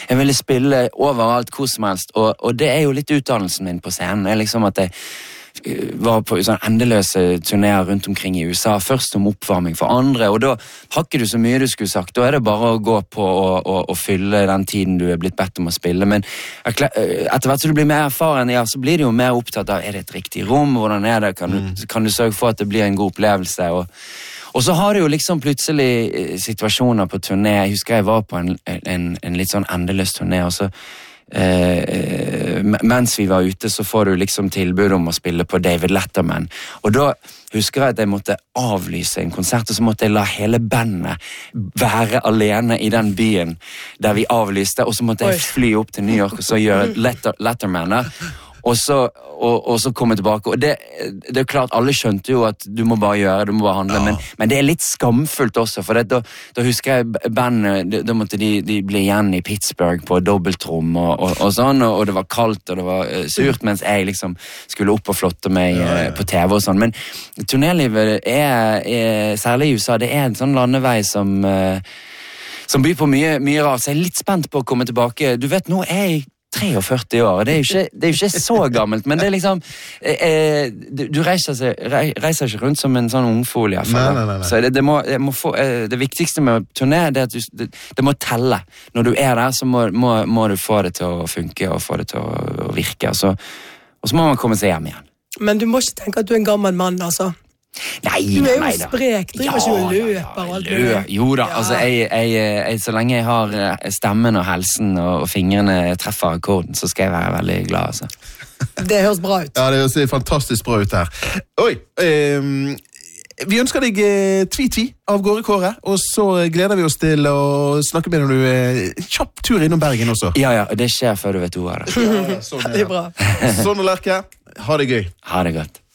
Jeg ville spille overalt, hvor som helst, og det jo litt utdannelsen min på scenen. Det liksom at jeg var på sånn endeløse turnéer rundt omkring i USA, først som oppvarming for andre, og da har ikke du så mye du skulle sagt, da det bare å gå på og fylle den tiden du blitt bedt om å spille, men etter hvert så du blir mer erfaren, ja, så blir du jo mer opptatt av, det et riktig rom, hvordan det, kan du sørge for at det blir en god opplevelse, og så har du jo liksom plutselig situasjoner på turné. Jeg husker jeg var på en litt sånn endeløs turné, og så mens vi var ute så får du liksom tilbud om å spille på David Letterman, og da husker jeg at jeg måtte avlyse en konsert, og så måtte jeg la hele bandet være alene i den byen der vi avlyste, og så måtte jeg fly opp til New York og så gjøre Letterman der, og så komme tilbake, og det klart, alle skjønte jo at du må bare gjøre, du må bare handle, men det litt skamfullt også, for da husker jeg bandet, da måtte de bli igjen i Pittsburgh på dobbeltrom og sånn, og det var kaldt og det var surt, mens jeg liksom skulle opp og flotte meg på TV og sånn, men turnélivet særlig i USA, det en sånn landevei som byr på mye rart, så jeg litt spent på å komme tilbake. Du vet, nå jeg 43 år, det jo ikke så gammelt, men det liksom du reiser ikke rundt som en sånn ungfol i hvert fall. Nei. Så det viktigste med turné det at det må telle. Når du der, så må du få det til å funke og få det til å virke, og så må man komme seg hjem igjen. Men du må ikke tenke at du en gammel mann, altså. Nei, du jo sprek, driver ikke og løper. Jo da, altså så lenge jeg har stemmen og helsen og fingrene treffer akkorden, så skal jeg være veldig glad, altså. Det høres bra ut. Ja, det høres fantastisk bra ut her. Oi, vi ønsker deg tvi av gårde, Kåre, og så gleder vi oss til å snakke med når du kjapp tur innom Bergen også. Ja, det skjer før du vet ordet. Ja, sånn det bra. Sånn, Lerche, ha det gøy. Ha det godt.